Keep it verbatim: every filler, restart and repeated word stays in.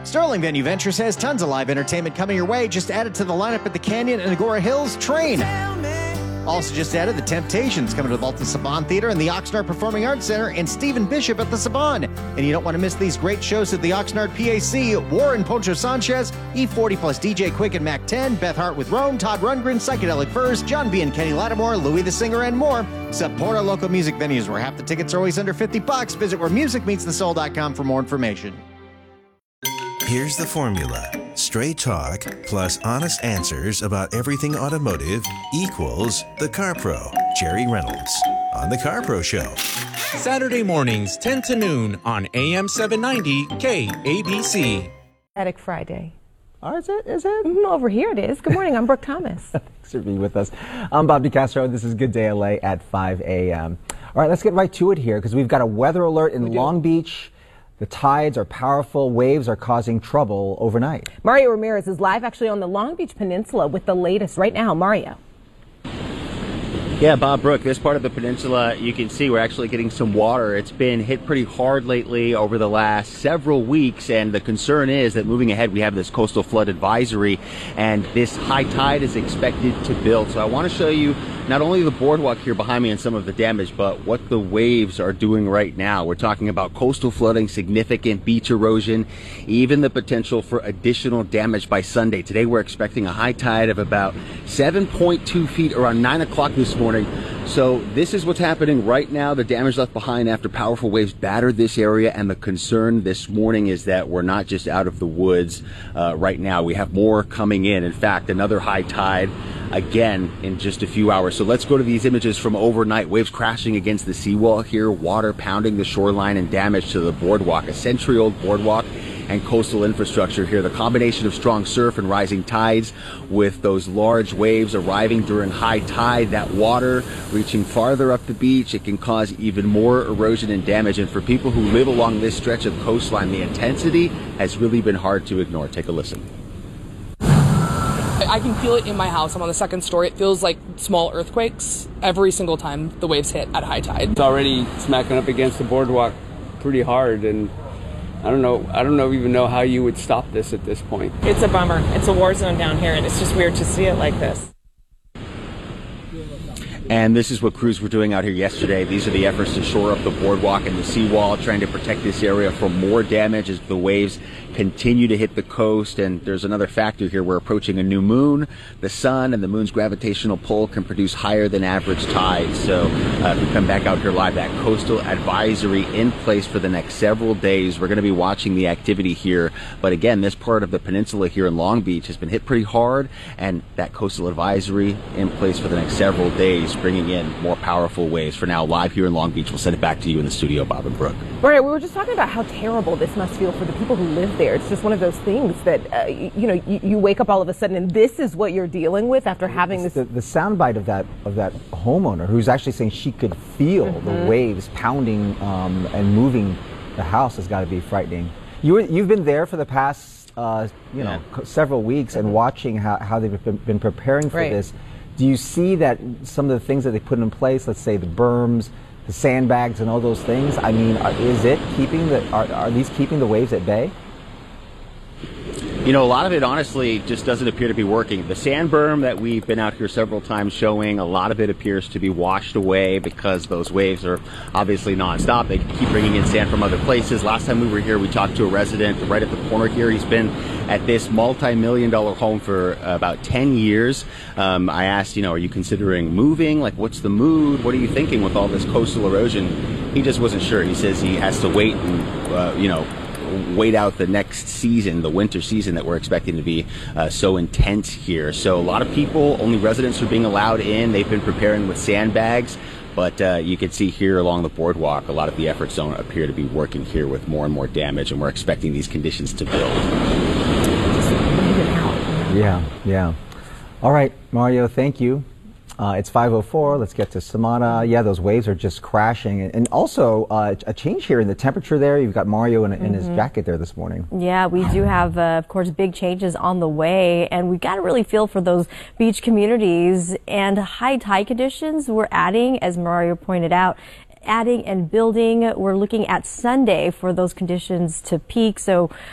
Sterling Venue Ventures has tons of live entertainment coming your way. Just add it to the lineup at the Canyon and Agora Hills Train. Also just added the Temptations coming to the Bolton Saban Theater and the Oxnard Performing Arts Center, and Stephen Bishop at the Saban. And you don't want to miss these great shows at the Oxnard P A C. Warren Poncho Sanchez, E forty plus D J Quick and Mac ten, Beth Hart with Rome, Todd Rundgren, Psychedelic Furs, John B. and Kenny Lattimore, Louis the Singer, and more. Support our local music venues where half the tickets are always under fifty bucks. Visit where music meets the soul dot com for more information. Here's the formula. Straight talk plus honest answers about everything automotive equals The Car Pro, Jerry Reynolds, on The Car Pro Show. Saturday mornings, ten to noon on A M seven ninety K A B C. Attic Friday. Oh, is it? Is it? Mm, over here it is. Good morning. I'm Brooke Thomas. Thanks for being with us. I'm Bob DeCastro. This is Good Day L A at five a m All right, let's get right to it here because we've got a weather alert in Long Beach. The tides are powerful. Waves are causing trouble overnight. Mario Ramirez is live actually on the Long Beach Peninsula with the latest right now. Mario. Yeah, Bob, Brooke, this part of the peninsula, you can see we're actually getting some water. It's been hit pretty hard lately over the last several weeks, and the concern is that moving ahead, we have this coastal flood advisory, and this high tide is expected to build. So I want to show you not only the boardwalk here behind me and some of the damage, but what the waves are doing right now. We're talking about coastal flooding, significant beach erosion, even the potential for additional damage by Sunday. Today, we're expecting a high tide of about seven point two feet around nine o'clock this morning. So this is what's happening right now. The damage left behind after powerful waves battered this area, and the concern this morning is that we're not just out of the woods uh, right now. We have more coming in. In fact, another high tide again in just a few hours. So let's go to these images from overnight. Waves crashing against the seawall here, water pounding the shoreline, and damage to the boardwalk, a century-old boardwalk and coastal infrastructure here. The combination of strong surf and rising tides with those large waves arriving during high tide, that water reaching farther up the beach, it can cause even more erosion and damage. And for people who live along this stretch of coastline, the intensity has really been hard to ignore. Take a listen. I can feel it in my house. I'm on the second story. It feels like small earthquakes every single time the waves hit at high tide. It's already smacking up against the boardwalk pretty hard, and I don't know, I don't know even know how you would stop this at this point. It's a bummer. It's a war zone down here, and it's just weird to see it like this. And this is what crews were doing out here yesterday. These are the efforts to shore up the boardwalk and the seawall, trying to protect this area from more damage as the waves continue to hit the coast. And there's another factor here. We're approaching a new moon. The sun and the moon's gravitational pull can produce higher than average tides. So uh, if we come back out here live, that coastal advisory in place for the next several days. We're going to be watching the activity here. But again, this part of the peninsula here in Long Beach has been hit pretty hard, and that coastal advisory in place for the next several days, bringing in more powerful waves. For now, live here in Long Beach, we'll send it back to you in the studio, Bob and Brooke. Right, we were just talking about how terrible this must feel for the people who live there. It's just one of those things that, uh, you know, you, you wake up all of a sudden and this is what you're dealing with after having this. The, the soundbite of that of that homeowner who's actually saying she could feel mm-hmm. the waves pounding um, and moving the house has got to be frightening. You, you've been there for the past, uh, you yeah. know, several weeks mm-hmm. and watching how, how they've been, been preparing for right. this. Do you see that some of the things that they put in place, let's say the berms, the sandbags and all those things, I mean, are, is it keeping the, are, are these keeping the waves at bay? You know, a lot of it, honestly, just doesn't appear to be working. The sand berm that we've been out here several times showing, a lot of it appears to be washed away because those waves are obviously nonstop. They keep bringing in sand from other places. Last time we were here, we talked to a resident right at the corner here. He's been at this multi-million dollar home for about ten years. Um, I asked, you know, are you considering moving? Like, what's the mood? What are you thinking with all this coastal erosion? He just wasn't sure. He says he has to wait and, uh, you know, wait out the next season, the winter season that we're expecting to be uh, so intense here. So a lot of people, only residents are being allowed in. They've been preparing with sandbags, but uh, you can see here along the boardwalk, a lot of the efforts don't appear to be working here with more and more damage, and we're expecting these conditions to build. Yeah, yeah. All right, Mario, thank you. Uh, it's five oh four. Let's get to Samana. Yeah, those waves are just crashing. And, and also uh, a change here in the temperature there. You've got Mario in, in mm-hmm. his jacket there this morning. Yeah, we do have, uh, of course, big changes on the way. And we've got to really feel for those beach communities. And high tide conditions we're adding, as Mario pointed out, adding and building. We're looking at Sunday for those conditions to peak. So